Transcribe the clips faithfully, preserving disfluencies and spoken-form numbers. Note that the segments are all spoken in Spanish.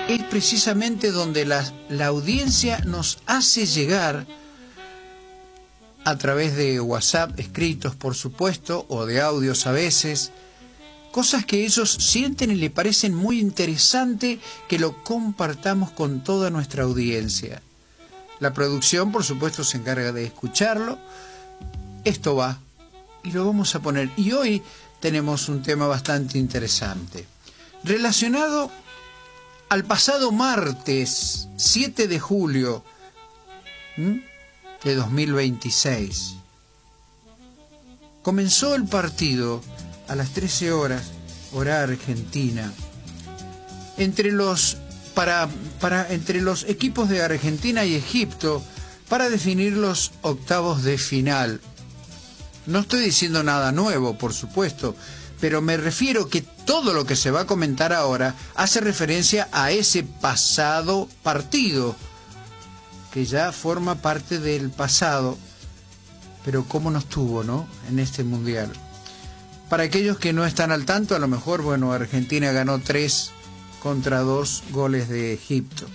es precisamente donde la, la audiencia nos hace llegar, a través de WhatsApp, escritos por supuesto, o de audios a veces, cosas que ellos sienten y les parecen muy interesante que lo compartamos con toda nuestra audiencia. La producción, por supuesto, se encarga de escucharlo. Esto va y lo vamos a poner. Y hoy tenemos un tema bastante interesante, relacionado al pasado martes siete de julio ¿m? de dos mil veintiséis. Comenzó el partido a las trece horas, hora argentina, entre los, para, para, entre los equipos de Argentina y Egipto para definir los octavos de final. No estoy diciendo nada nuevo, por supuesto, pero me refiero que todo lo que se va a comentar ahora hace referencia a ese pasado partido, que ya forma parte del pasado, pero cómo nos tuvo, ¿no?, en este mundial. Para aquellos que no están al tanto, a lo mejor, bueno, Argentina ganó tres contra dos goles de Egipto.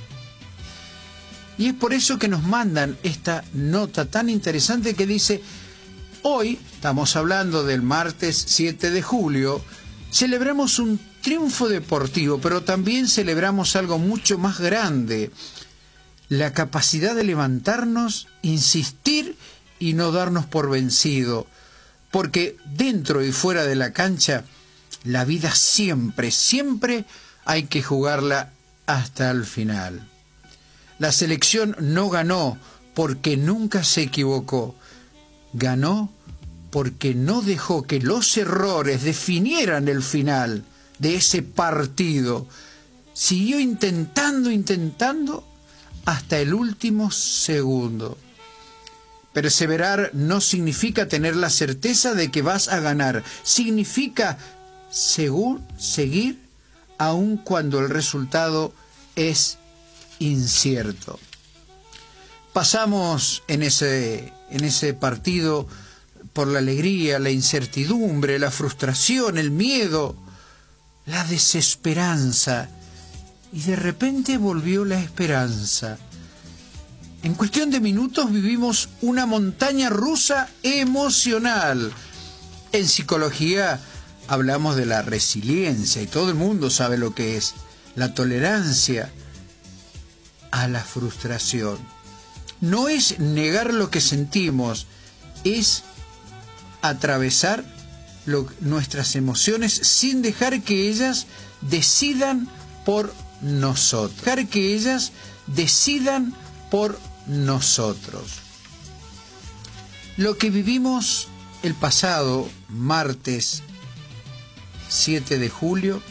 Y es por eso que nos mandan esta nota tan interesante que dice: hoy, estamos hablando del martes siete de julio, celebramos un triunfo deportivo, pero también celebramos algo mucho más grande: la capacidad de levantarnos, insistir y no darnos por vencido. Porque dentro y fuera de la cancha, la vida siempre, siempre hay que jugarla hasta el final. La selección no ganó porque nunca se equivocó. Ganó porque no dejó que los errores definieran el final de ese partido. Siguió intentando, intentando hasta el último segundo. Perseverar no significa tener la certeza de que vas a ganar. Significa según, seguir aun cuando el resultado es incierto. Pasamos en ese, en ese partido por la alegría, la incertidumbre, la frustración, el miedo, la desesperanza, y de repente volvió la esperanza. En cuestión de minutos vivimos una montaña rusa emocional. En psicología hablamos de la resiliencia, y todo el mundo sabe lo que es la tolerancia a la frustración. No es negar lo que sentimos, es atravesar lo, nuestras emociones sin dejar que ellas decidan por nosotros. Dejar que ellas decidan por nosotros. Lo que vivimos el pasado martes siete de julio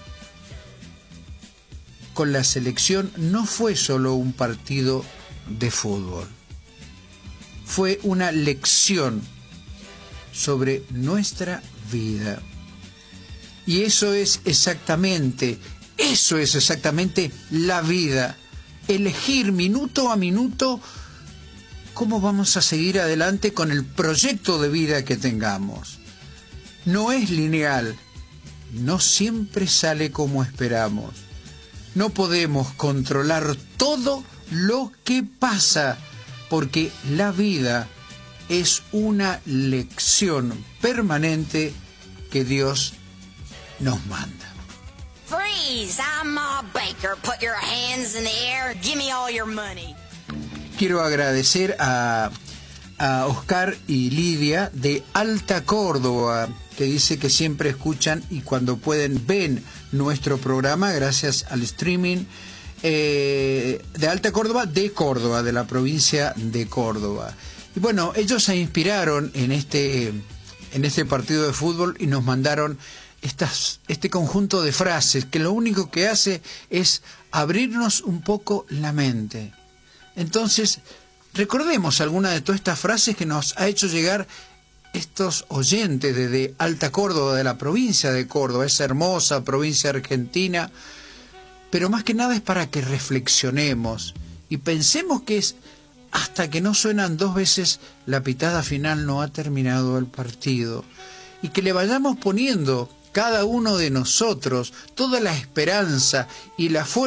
con la selección no fue solo un partido de fútbol. Fue una lección sobre nuestra vida. Y eso es exactamente, eso es exactamente la vida. Elegir minuto a minuto cómo vamos a seguir adelante con el proyecto de vida que tengamos. No es lineal, no siempre sale como esperamos. No podemos controlar todo lo que pasa, porque la vida es una lección permanente que Dios nos manda. Freeze! I'm Ma Baker. Put your hands in the air. Give me all your money. Quiero agradecer a, a Oscar y Lidia de Alta Córdoba, que dice que siempre escuchan y cuando pueden ven nuestro programa gracias al streaming eh, de Alta Córdoba, de Córdoba, de la provincia de Córdoba. Y bueno, ellos se inspiraron en este, en este partido de fútbol y nos mandaron Estas, este conjunto de frases que lo único que hace es abrirnos un poco la mente. Entonces, recordemos alguna de todas estas frases que nos ha hecho llegar estos oyentes de, de Alta Córdoba, de la provincia de Córdoba, esa hermosa provincia argentina, pero más que nada es para que reflexionemos y pensemos que es hasta que no suenan dos veces la pitada final no ha terminado el partido, y que le vayamos poniendo cada uno de nosotros toda la esperanza y la fuerza